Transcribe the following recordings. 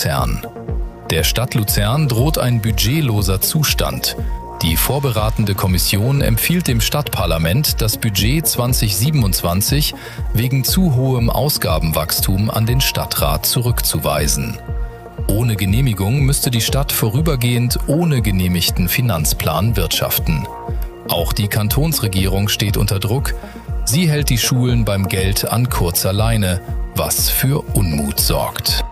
Luzern. Der Stadt Luzern droht ein budgetloser Zustand. Die vorberatende Kommission empfiehlt dem Stadtparlament, das Budget 2027 wegen zu hohem Ausgabenwachstum an den Stadtrat zurückzuweisen. Ohne Genehmigung müsste die Stadt vorübergehend ohne genehmigten Finanzplan wirtschaften. Auch die Kantonsregierung steht unter Druck. Sie hält die Schulen beim Geld an kurzer Leine, was für Unmut sorgt.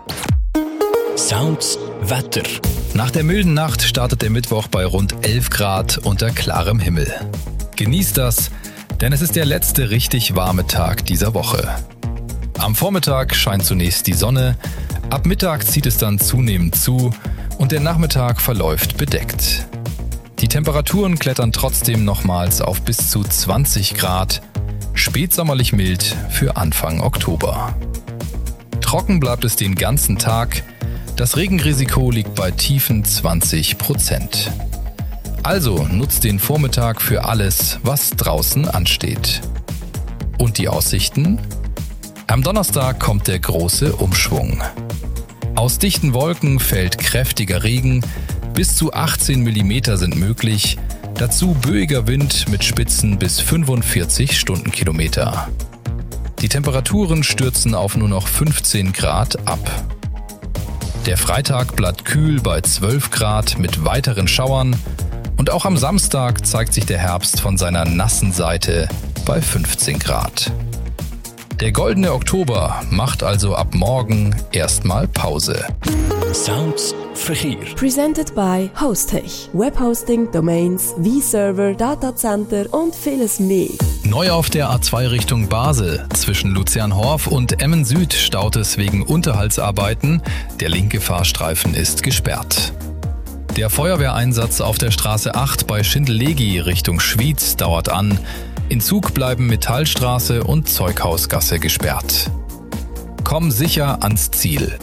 Sounds Wetter. Nach der milden Nacht startet der Mittwoch bei rund 11 Grad unter klarem Himmel. Genießt das, denn es ist der letzte richtig warme Tag dieser Woche. Am Vormittag scheint zunächst die Sonne, ab Mittag zieht es dann zunehmend zu und der Nachmittag verläuft bedeckt. Die Temperaturen klettern trotzdem nochmals auf bis zu 20 Grad, spätsommerlich mild für Anfang Oktober. Trocken bleibt es den ganzen Tag, das Regenrisiko liegt bei tiefen 20%. Also nutzt den Vormittag für alles, was draußen ansteht. Und die Aussichten? Am Donnerstag kommt der große Umschwung. Aus dichten Wolken fällt kräftiger Regen, bis zu 18 mm sind möglich, dazu böiger Wind mit Spitzen bis 45 Stundenkilometer. Die Temperaturen stürzen auf nur noch 15 Grad ab. Der Freitag bleibt kühl bei 12 Grad mit weiteren Schauern und auch am Samstag zeigt sich der Herbst von seiner nassen Seite bei 15 Grad. Der goldene Oktober macht also ab morgen erstmal Pause. Sounds Verkehr. Presented by Hostech. Webhosting, Domains, V-Server, Datacenter und vieles mehr. Neu auf der A2 Richtung Basel. Zwischen Luzern-Horf und Emmen Süd staut es wegen Unterhaltsarbeiten. Der linke Fahrstreifen ist gesperrt. Der Feuerwehreinsatz auf der Straße 8 bei Schindellegi Richtung Schwyz dauert an. In Zug bleiben Metallstraße und Zeughausgasse gesperrt. Komm sicher ans Ziel.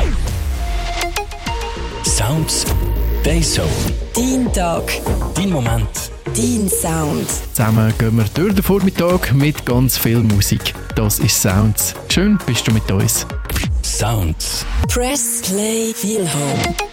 Sounds Dayzone. Dein Tag. Dein Moment. Dein Sound. Zusammen gehen wir durch den Vormittag mit ganz viel Musik. Das ist Sounds. Schön bist du mit uns. Sounds. Press Play Feel Home.